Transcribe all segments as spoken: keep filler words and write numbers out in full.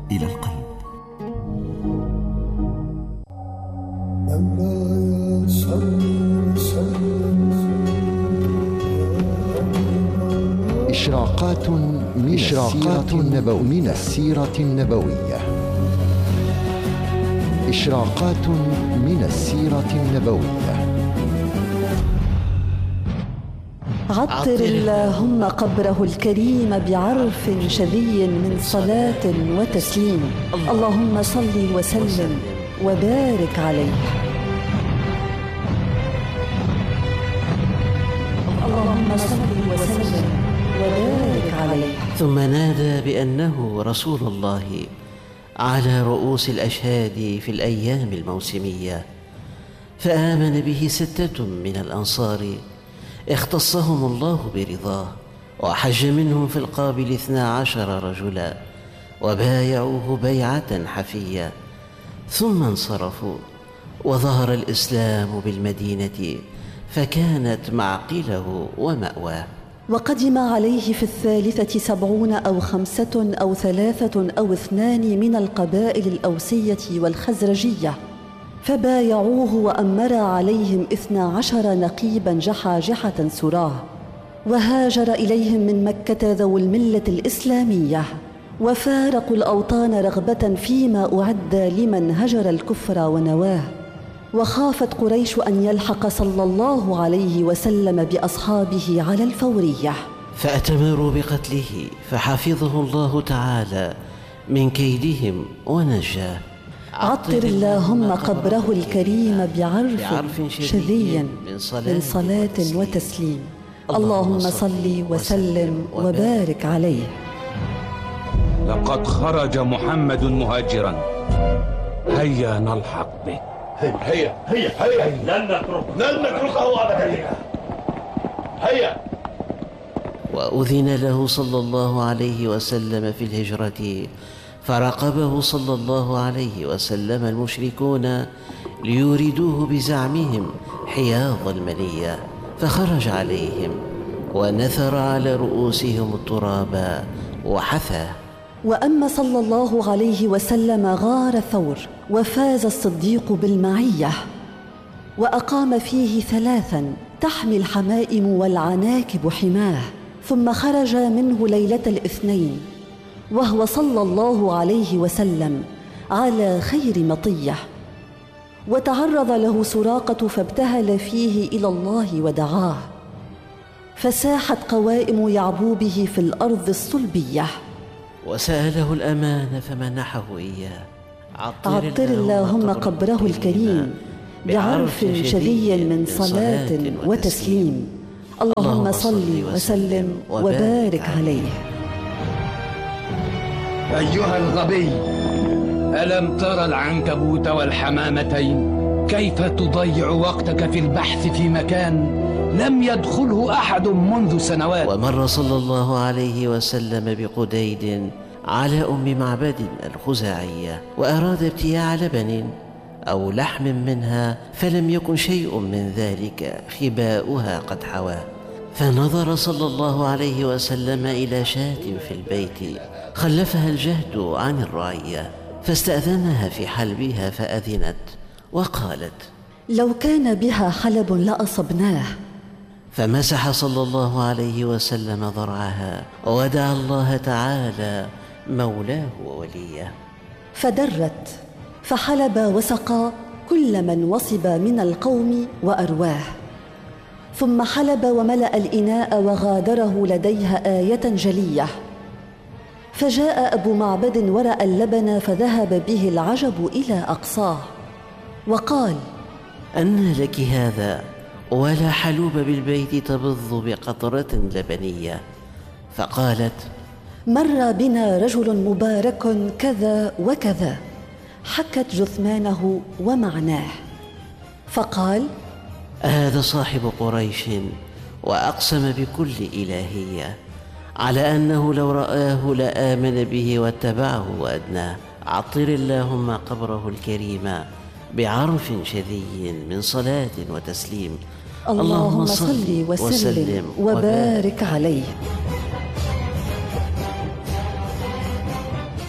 إلى القلب. إشراقات من إشراقات النبوية من السيرة النبوية. إشراقات من السيرة النبوية. عطر اللهم قبره الكريم بعرف شذي من صلاة وتسليم. اللهم صل وسلم وبارك عليه. اللهم صل وسلم وبارك عليه. ثم نادى بأنه رسول الله على رؤوس الأشهاد في الأيام الموسمية، فآمن به ستة من الأنصار اختصهم الله برضاه، وحج منهم في القابل اثنا عشر رجلا وبايعوه بيعة حفية، ثم انصرفوا وظهر الإسلام بالمدينة فكانت معقله ومأواه. وقدم عليه في الثالثة سبعون أو خمسة أو ثلاثة أو اثنان من القبائل الأوسية والخزرجية، فبايعوه وأمر عليهم اثنا عشر نقيبا جحاجحة سراه، وهاجر إليهم من مكة ذو الملة الإسلامية، وفارقوا الأوطان رغبة فيما أعد لمن هجر الكفر ونواه. وخافت قريش أن يلحق صلى الله عليه وسلم بأصحابه على الفورية، فأتمروا بقتله، فحفظه الله تعالى من كيدهم ونجاه. عطر اللهم قبره الكريم بعرف شذي من صلاة وتسليم. اللهم صل وسلم وبارك عليه. لقد خرج محمد مهاجرا، هيا نلحق به. هيا هيا هيا لن نتركه لن نتركه أبدا. هيا. وأذن له صلى الله عليه وسلم في الهجرة، فرقبه صلى الله عليه وسلم المشركون ليريدوه بزعمهم حياض المنية، فخرج عليهم ونثر على رؤوسهم التراب وحثاه. وأما صلى الله عليه وسلم غار ثور، وفاز الصديق بالمعية، وأقام فيه ثلاثا تحمي الحمائم والعناكب حماه، ثم خرج منه ليلة الاثنين وهو صلى الله عليه وسلم على خير مطية، وتعرض له سراقة فابتهل فيه إلى الله ودعاه، فساحت قوائم يعبوبه في الأرض الصلبية، وسأله الأمان فمنحه إياه. عطر اللهم قبره الكريم بعرف شذي من صلاة وتسليم. اللهم صل وسلم وبارك عليه. أيها الغبي، ألم ترى العنكبوت والحمامتين كيف تضيع وقتك في البحث في مكان لم يدخله أحد منذ سنوات؟ ومر صلى الله عليه وسلم بقديد على أم معبد الخزاعية، وأراد ابتياع لبن أو لحم منها، فلم يكن شيء من ذلك خباؤها قد حواه، فنظر صلى الله عليه وسلم إلى شاة في البيت خلفها الجهد عن الرعية، فاستأذنها في حلبها فأذنت، وقالت: لو كان بها حلب لأصبناه. فمسح صلى الله عليه وسلم ضرعها ودعا الله تعالى مولاه ووليه، فدرت فحلب وسقى كل من وصب من القوم وأرواه، ثم حلب وملأ الإناء وغادره لديها آية جلية، فجاء أبو معبد ورأى اللبن فذهب به العجب إلى أقصاه، وقال: أن لك هذا ولا حلوب بالبيت تبض بقطرة لبنية؟ فقالت: مر بنا رجل مبارك كذا وكذا، حكت جثمانه ومعناه، فقال: هذا صاحب قريش، وأقسم بكل إلهية على أنه لو رآه لآمن به واتبعه وأدناه. عطر اللهم قبره الكريم بعرف شذي من صلاة وتسليم. اللهم صل وسلم وبارك عليه.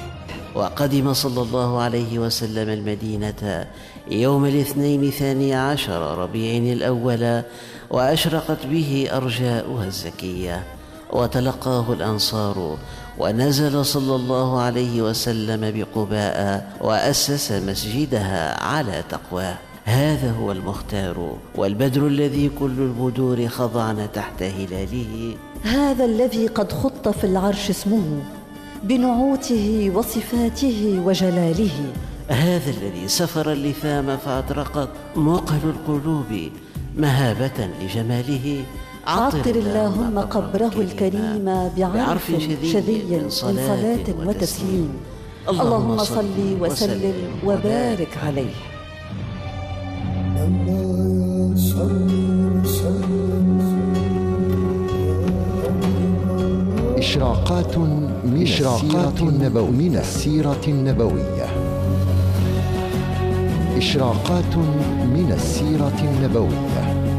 وقدم صلى الله عليه وسلم المدينة يوم الاثنين ثاني عشر ربيع الأول، وأشرقت به أرجاؤها الزكية، وتلقاه الأنصار، ونزل صلى الله عليه وسلم بقباء وأسس مسجدها على تقواه. هذا هو المختار والبدر الذي كل البدور خضعن تحت هلاله. هذا الذي قد خط في العرش اسمه بنعوته وصفاته وجلاله. هذا الذي سفر اللثام فأطرقت موقل القلوب مهابة لجماله. عطر اللهم قبره الكريم بعرف شذي من صلاة وتسليم. اللهم صل وسلم وبارك عليه. إشراقات من إشراقات النبوية من السيرة النبوية. إشراقات من السيرة النبوية.